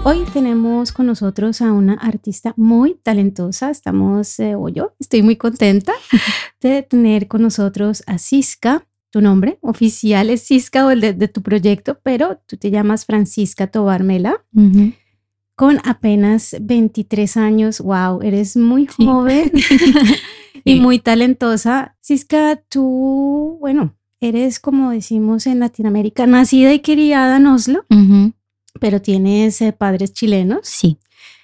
Hoy tenemos con nosotros a una artista muy talentosa. Yo estoy muy contenta de tener con nosotros a Cisca. Tu nombre oficial es Cisca o el de tu proyecto, pero tú te llamas Francisca Tovar Mela. Uh-huh. Con apenas 23 años. Wow, eres muy Sí. joven y Sí. muy talentosa. Cisca, tú, eres, como decimos en Latinoamérica, nacida y criada en Oslo, Uh-huh. pero tienes padres chilenos. Sí.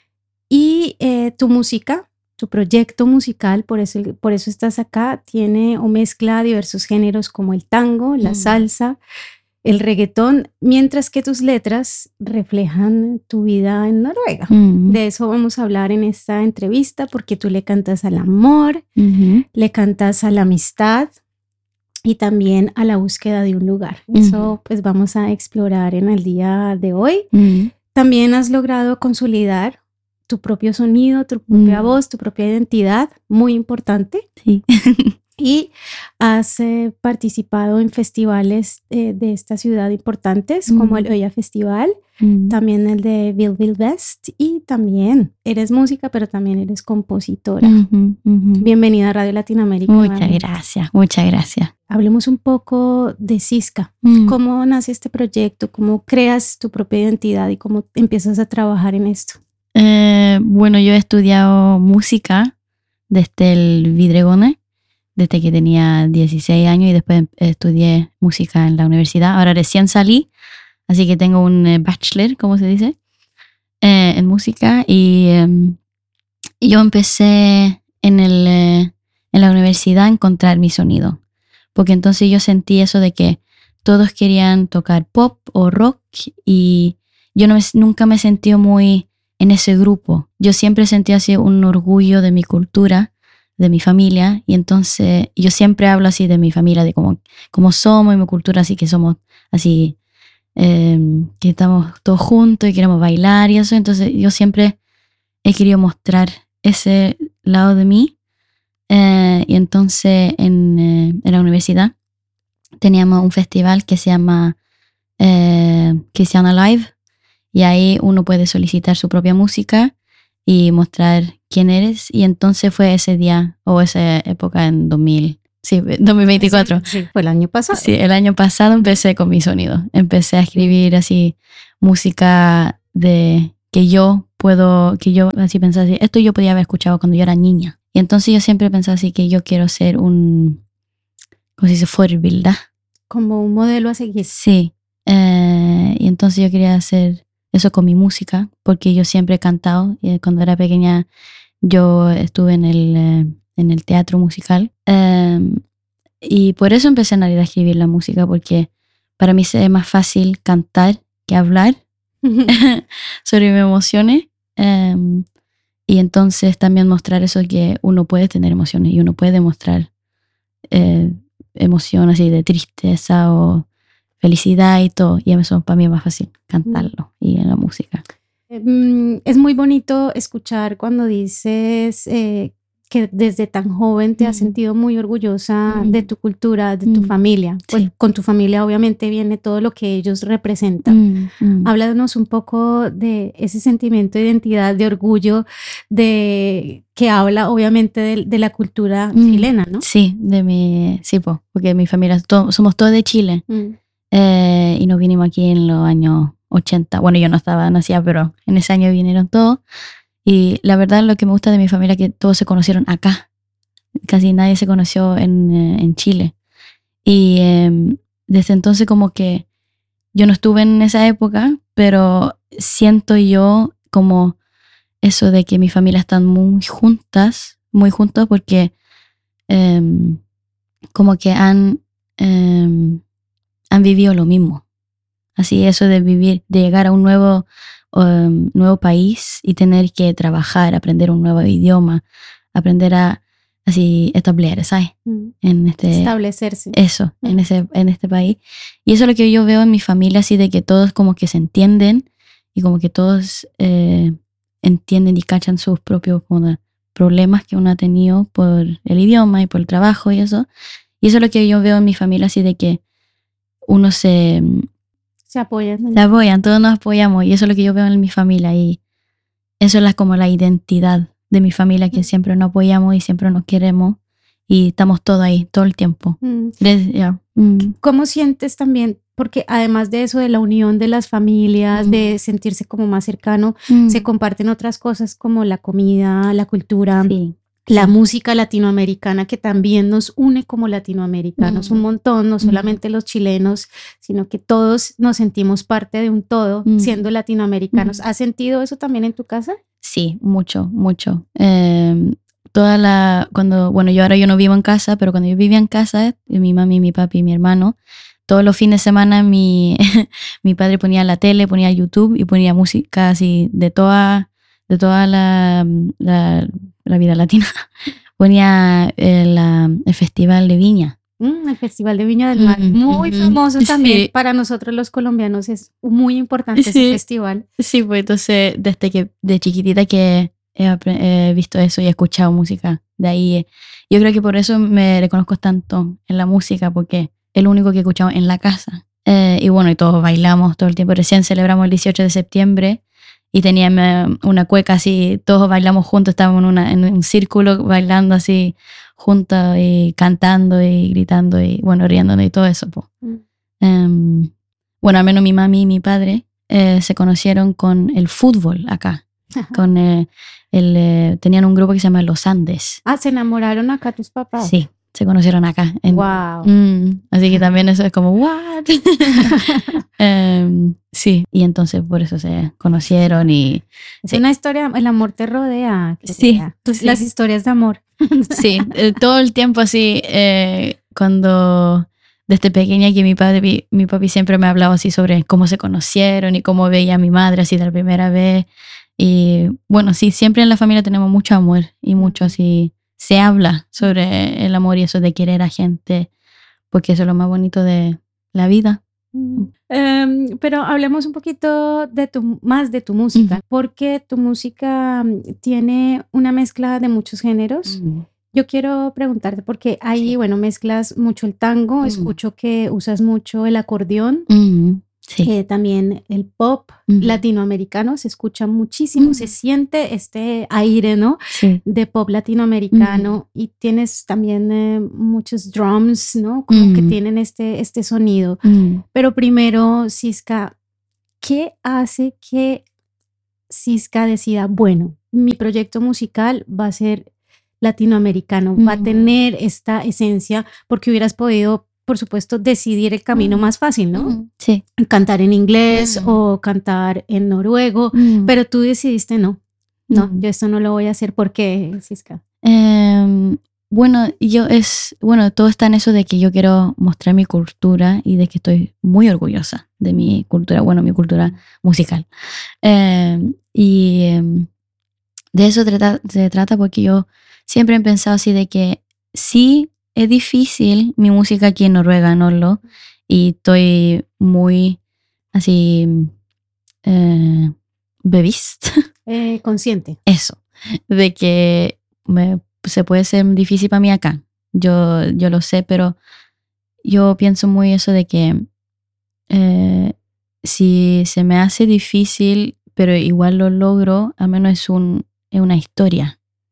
Y tu música, tu proyecto musical, por eso estás acá, tiene o mezcla diversos géneros como el tango, la salsa, el reggaetón, mientras que tus letras reflejan tu vida en Noruega. Uh-huh. De eso vamos a hablar en esta entrevista, porque tú le cantas al amor, Uh-huh. le cantas a la amistad y también a la búsqueda de un lugar. Eso pues vamos a explorar en el día de hoy. Uh-huh. También has logrado consolidar tu propio sonido, tu propia voz, tu propia identidad, muy importante. Sí. Y has participado en festivales de esta ciudad importantes, como el Oya Festival, también el de Bill Best, y también eres música, pero también eres compositora. Uh-huh. Uh-huh. Bienvenida a Radio Latinoamérica. Muchas gracias, muchas gracias. Hablemos un poco de Cisca. ¿Cómo nace este proyecto? ¿Cómo creas tu propia identidad y cómo empiezas a trabajar en esto? Bueno, yo he estudiado música desde el Vidregone, desde que tenía 16 años, y después estudié música en la universidad. Ahora recién salí, así que tengo un bachelor, ¿cómo se dice? En música. Y yo empecé en la universidad a encontrar mi sonido, porque entonces yo sentí eso de que todos querían tocar pop o rock y yo nunca me sentí muy en ese grupo. Yo siempre sentí así un orgullo de mi cultura, de mi familia, y entonces yo siempre hablo así de mi familia, de cómo somos y mi cultura, así que somos así, que estamos todos juntos y queremos bailar y eso. Entonces yo siempre he querido mostrar ese lado de mí, y entonces en la universidad teníamos un festival que se llama Christiana Live, y ahí uno puede solicitar su propia música y mostrar quién eres. Y entonces fue ese día o esa época en 2024. Sí, fue el año pasado. Sí, el año pasado empecé con mi sonido. Empecé a escribir así música que yo así pensaba así, esto yo podía haber escuchado cuando yo era niña. Y entonces yo siempre pensaba así que yo quiero ser ¿cómo se dice? Forbilda. Como un modelo a seguir. Sí. Y entonces yo quería hacer eso con mi música, porque yo siempre he cantado, y cuando era pequeña yo estuve en el teatro musical, y por eso empecé en realidad a escribir la música, porque para mí es más fácil cantar que hablar sobre mis emociones, y entonces también mostrar eso, que uno puede tener emociones y uno puede mostrar emoción así de tristeza o felicidad y todo, y eso para mí es más fácil cantarlo y en la música. Es muy bonito escuchar cuando dices que desde tan joven te has sentido muy orgullosa de tu cultura, de tu familia. Pues Sí. con tu familia obviamente viene todo lo que ellos representan. Háblanos un poco de ese sentimiento de identidad, de orgullo, que habla obviamente de la cultura chilena, ¿no? Sí, porque mi familia somos todos de Chile. Y nos vinimos aquí en los años 80. Bueno, yo no estaba nacida, pero en ese año vinieron todos. Y la verdad, lo que me gusta de mi familia es que todos se conocieron acá. Casi nadie se conoció en Chile. Y desde entonces como que yo no estuve en esa época, pero siento yo como eso de que mi familia están muy juntos, porque como que han vivido lo mismo. Así, eso de llegar a un nuevo país y tener que trabajar, aprender un nuevo idioma, aprender a así establecer, ¿sabes? Establecerse. Eso, en este país. Y eso es lo que yo veo en mi familia, así de que todos como que se entienden y como que todos entienden y cachan sus propios problemas que uno ha tenido por el idioma y por el trabajo y eso. Y eso es lo que yo veo en mi familia, así de que uno se Se apoyan. Se apoyan, todos nos apoyamos y eso es lo que yo veo en mi familia y eso es como la identidad de mi familia, que siempre nos apoyamos y siempre nos queremos y estamos todos ahí, todo el tiempo. ¿Cómo sientes también? Porque además de eso, de la unión de las familias, de sentirse como más cercano, se comparten otras cosas como la comida, la cultura, la música latinoamericana, que también nos une como latinoamericanos un montón, no solamente los chilenos, sino que todos nos sentimos parte de un todo siendo latinoamericanos. ¿Has sentido eso también en tu casa? Sí, mucho. Ahora yo no vivo en casa, pero cuando yo vivía en casa, mi mami, mi papi y mi hermano, todos los fines de semana mi padre ponía la tele, ponía YouTube y ponía música así de toda la vida latina. Ponía el Festival de Viña. El Festival de Viña del Mar, muy famoso también. Sí. Para nosotros los colombianos es muy importante ese festival. Sí, pues entonces desde que de chiquitita que he visto eso y he escuchado música de ahí. Yo creo que por eso me reconozco tanto en la música, porque es lo único que he escuchado en la casa. Y bueno, y todos bailamos todo el tiempo. Recién celebramos el 18 de septiembre y teníamos una cueca así, todos bailamos juntos, estábamos en un círculo bailando así juntos y cantando y gritando y bueno, riéndonos y todo eso. Bueno, al menos mi mami y mi padre se conocieron con el fútbol acá. Tenían un grupo que se llama Los Andes. ¿Se enamoraron acá tus papás? Sí, se conocieron acá. Wow. Así que también eso es como, ¿what? Sí, y entonces por eso se conocieron y... Es una historia, el amor te rodea. Sí, las historias de amor. Sí, todo el tiempo así, cuando... Desde pequeña que mi papi siempre me hablaba así sobre cómo se conocieron y cómo veía a mi madre así de la primera vez. Y bueno, sí, siempre en la familia tenemos mucho amor y mucho así, se habla sobre el amor y eso de querer a gente, porque eso es lo más bonito de la vida. Pero hablemos un poquito más de tu música, porque tu música tiene una mezcla de muchos géneros. Yo quiero preguntarte, porque ahí, bueno, mezclas mucho el tango, escucho que usas mucho el acordeón, también el pop latinoamericano, se escucha muchísimo, se siente este aire, ¿no? Sí. De pop latinoamericano y tienes también muchos drums, ¿no? Como que tienen este sonido. Pero primero, Sisca, ¿qué hace que Sisca decida, bueno, mi proyecto musical va a ser latinoamericano, va a tener esta esencia, porque hubieras podido, por supuesto, decidir el camino más fácil, ¿no? Sí. Cantar en inglés o cantar en noruego, pero tú decidiste no, yo esto no lo voy a hacer. ¿Por qué, Sisca? Bueno, todo está en eso de que yo quiero mostrar mi cultura y de que estoy muy orgullosa de mi cultura, mi cultura musical. Y de eso se trata porque yo siempre he pensado así de que sí es difícil mi música aquí en Noruega, en Oslo, y estoy muy así bevisst. Consciente. Eso, de que se puede ser difícil para mí acá. Yo lo sé, pero yo pienso muy eso de que si se me hace difícil, pero igual lo logro, al menos es una historia.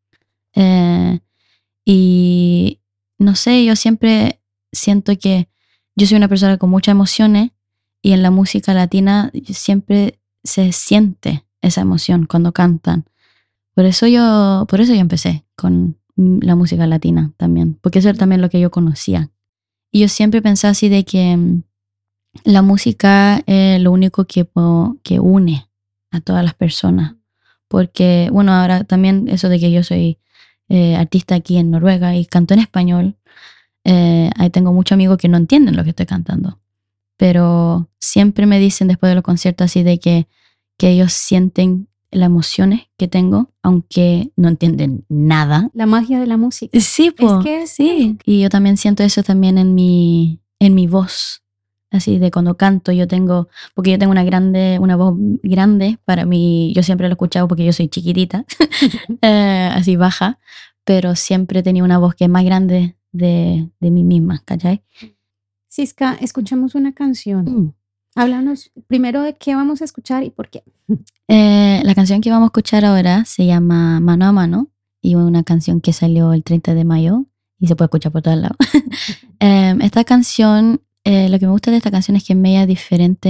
Y no sé, yo siempre siento que yo soy una persona con muchas emociones y en la música latina siempre se siente esa emoción cuando cantan. Por eso yo empecé con la música latina también, porque eso era también lo que yo conocía. Y yo siempre pensaba así de que la música es lo único que une a todas las personas. Porque, bueno, ahora también eso de que yo soy artista aquí en Noruega y canto en español, ahí tengo muchos amigos que no entienden lo que estoy cantando. Pero siempre me dicen después de los conciertos así de que ellos sienten las emociones que tengo, aunque no entienden nada. La magia de la música. Sí, pues. Sí. Y yo también siento eso también en mi voz. Así de cuando canto porque yo tengo una voz grande para mí, yo siempre lo he escuchado porque yo soy chiquitita, así baja, pero siempre he tenido una voz que es más grande de mí misma, ¿cachai? Sisca, escuchemos una canción. Háblanos primero de qué vamos a escuchar y por qué. La canción que vamos a escuchar ahora se llama Mano a Mano y es una canción que salió el 30 de mayo y se puede escuchar por todos lados. Esta canción, lo que me gusta de esta canción es que es media diferente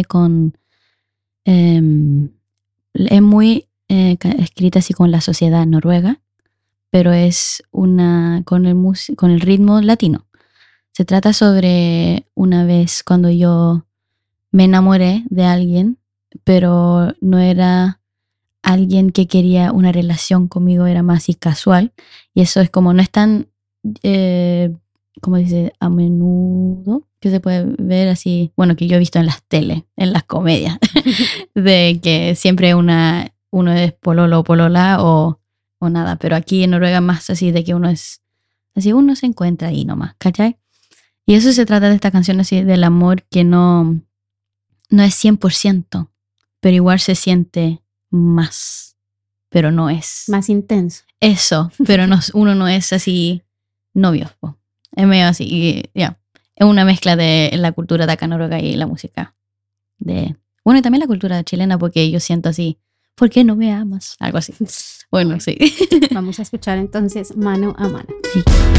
es muy escrita así con la sociedad noruega, pero es con el ritmo latino. Se trata sobre una vez cuando yo me enamoré de alguien, pero no era alguien que quería una relación conmigo, era más así casual. Y eso es como, no es tan, ¿cómo dice? A menudo, que se puede ver así, bueno, que yo he visto en las tele, en las comedias, de que siempre uno es pololo o polola o nada. Pero aquí en Noruega más así de que uno es, así uno se encuentra ahí nomás, ¿cachai? Y eso se trata de esta canción así, del amor que no es 100%, pero igual se siente más, pero no es. Más intenso. Eso, pero uno no es así novio. Po. Es medio así, y ya. Es una mezcla de la cultura de acá en Noruega y la música. Bueno, y también la cultura chilena, porque yo siento así, ¿por qué no me amas? Algo así. Bueno, sí. Vamos a escuchar entonces Mano a Mano. Sí.